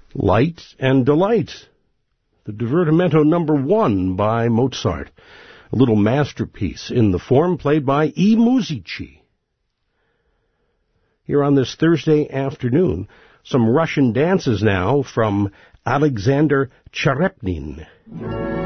Light and Delight, the Divertimento number 1 by Mozart, a little masterpiece in the form played by I Musici. Here on this Thursday afternoon, some Russian dances now from Alexander Cherepnin.